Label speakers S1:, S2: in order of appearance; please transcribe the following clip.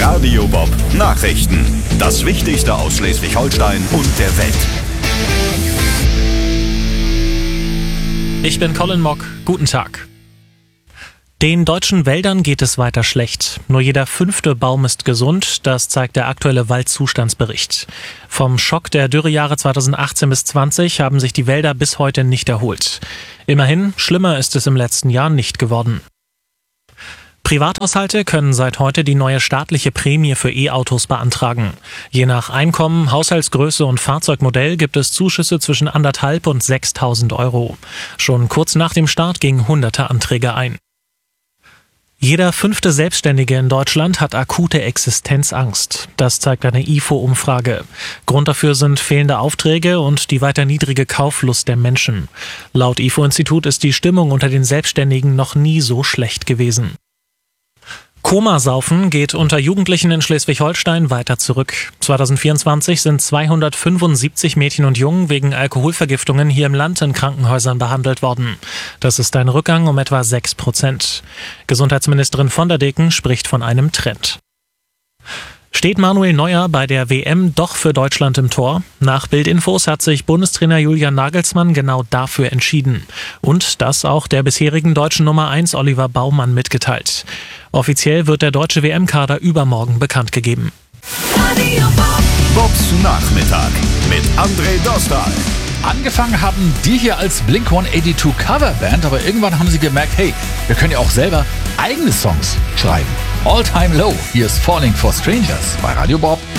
S1: Radio Bob Nachrichten. Das Wichtigste aus Schleswig-Holstein und der Welt.
S2: Ich bin Colin Mock. Guten Tag. Den deutschen Wäldern geht es weiter schlecht. Nur jeder 5. Baum ist gesund, das zeigt der aktuelle Waldzustandsbericht. Vom Schock der Dürrejahre 2018 bis 20 haben sich die Wälder bis heute nicht erholt. Immerhin, schlimmer ist es im letzten Jahr nicht geworden. Privathaushalte können seit heute die neue staatliche Prämie für E-Autos beantragen. Je nach Einkommen, Haushaltsgröße und Fahrzeugmodell gibt es Zuschüsse zwischen 1.500 und 6.000 Euro. Schon kurz nach dem Start gingen hunderte Anträge ein. Jeder 5. Selbstständige in Deutschland hat akute Existenzangst. Das zeigt eine IFO-Umfrage. Grund dafür sind fehlende Aufträge und die weiter niedrige Kauflust der Menschen. Laut IFO-Institut ist die Stimmung unter den Selbstständigen noch nie so schlecht gewesen. Komasaufen geht unter Jugendlichen in Schleswig-Holstein weiter zurück. 2024 sind 275 Mädchen und Jungen wegen Alkoholvergiftungen hier im Land in Krankenhäusern behandelt worden. Das ist ein Rückgang um etwa 6%. Gesundheitsministerin von der Deken spricht von einem Trend. Steht Manuel Neuer bei der WM doch für Deutschland im Tor? Nach Bildinfos hat sich Bundestrainer Julian Nagelsmann genau dafür entschieden. Und das auch der bisherigen deutschen Nummer 1 Oliver Baumann mitgeteilt. Offiziell wird der deutsche WM-Kader übermorgen bekannt gegeben.
S1: Bobs Nachmittag mit André Dostal.
S3: Angefangen haben die hier als Blink-182 Coverband, aber irgendwann haben sie gemerkt, hey, wir können ja auch selber eigene Songs schreiben. All Time Low, hier ist Falling for Strangers bei Radio Bob.